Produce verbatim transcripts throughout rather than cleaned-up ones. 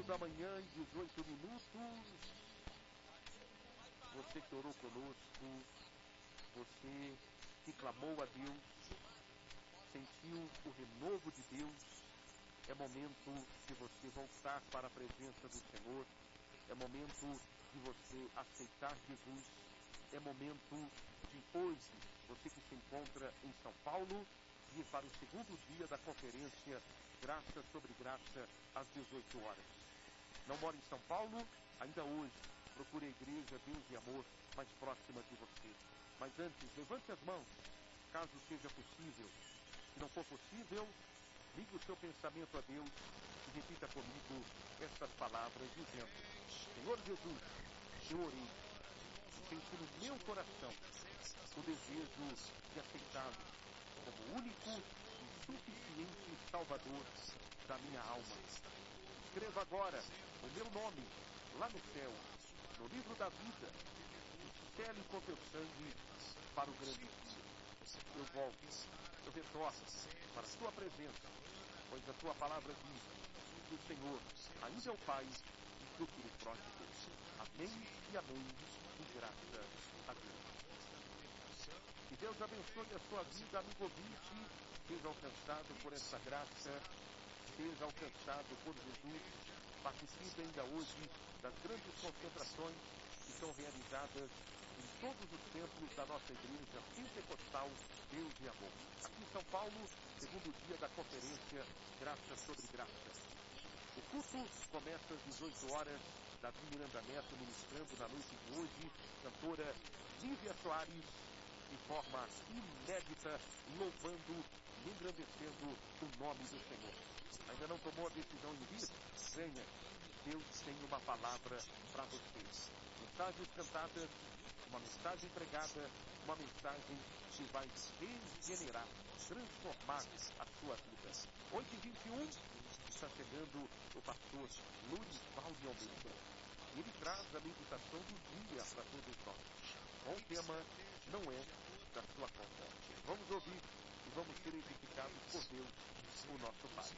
da manhã e dezoito minutos. Você que orou conosco, você que clamou a Deus, sentiu o renovo de Deus. É momento de você voltar para a presença do Senhor. É momento de você aceitar Jesus. É momento de hoje, você que se encontra em São Paulo, ir para o segundo dia da conferência Graça sobre Graça, às dezoito horas. Não mora em São Paulo? Ainda hoje, procure a igreja Deus e Amor mais próxima de você. Mas antes, levante as mãos, caso seja possível. Se não for possível, ligue o seu pensamento a Deus e repita comigo estas palavras, dizendo: Senhor Jesus, eu orei e senti no meu coração o desejo de aceitá-lo como único e suficiente Salvador da minha alma. Escreva agora o meu nome lá no céu, no livro da vida, e cele com teu sangue para o grande dia. Eu volto, eu retorno para a tua presença, pois a tua palavra diz que o Senhor ainda é o Pai do filho pródigo. Amém e amém, e graças a Deus. Que Deus abençoe a sua vida, amigo ouvinte, seja alcançado por essa graça, seja alcançado por Jesus. Participe ainda hoje das grandes concentrações que são realizadas em todos os templos da nossa igreja pentecostal Deus e Amor. Aqui em São Paulo, segundo dia da conferência Graça sobre Graça. O culto começa às dezoito horas, Davi Miranda Neto ministrando na noite de hoje, cantora Lívia Soares, de forma inédita, louvando e engrandecendo o nome do Senhor. Ainda não tomou a decisão de vir? Venha, Deus tem uma palavra para você. Mensagens cantadas, uma mensagem pregada, uma mensagem que vai regenerar, transformar a sua vida. oito e vinte e um, está chegando o pastor Luiz Valde Almeida. E ele traz a meditação do dia para todos nós. Com o tema, não é da sua conta. Vamos ouvir e vamos ser edificados por Deus, o nosso Pai.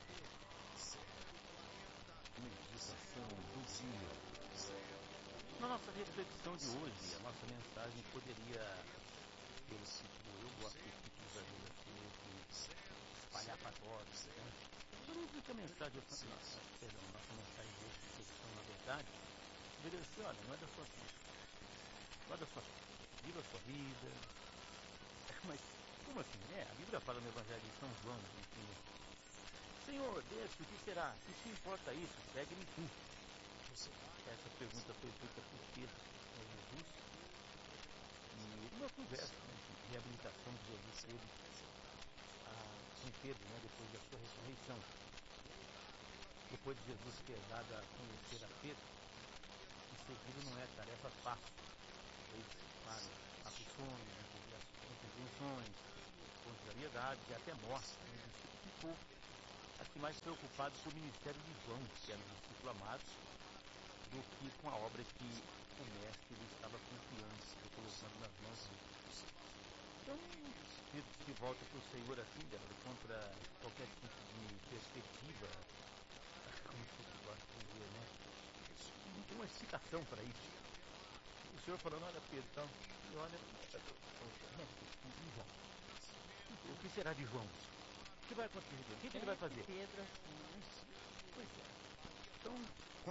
Meditação do dia. Na nossa reflexão de hoje, a nossa mensagem poderia, pelo título, eu gosto do título da vida assim, de espalhar pagodas, né? Por isso que a mensagem, nossa, perdão, nossa mensagem de reflexão, na verdade, deveria ser, olha, não é da sua conta. Não é da sua conta. Viva a sua vida. Mas, como assim, né? A Bíblia fala no Evangelho de São João, enfim, Senhor, deixa, o que será? O que importa isso? Segue-me tu. Essa pergunta foi feita por Pedro a Jesus. E uma conversa, né, de reabilitação que Jesus teve a, com Pedro, né, depois da sua ressurreição. Depois de Jesus ter dado a conhecer a Pedro, que seguir não é tarefa fácil. Pois, claro, aflições, incompreensões, contrariedades e até morte. Ele disse que ficou aqui mais preocupado com o ministério de João, que era um discípulo amado, do que com a obra que o mestre ele estava confiando, colocando nas mãos dele. Então, Pedro se volta para o Senhor assim, Débora, contra qualquer tipo de perspectiva, como você gosta de dizer, né? Não tem uma explicação para isso. O Senhor falando, olha Pedro, então, e olha, e João? O que será de João? O que vai acontecer? O que, que ele vai fazer? Pedro, assim,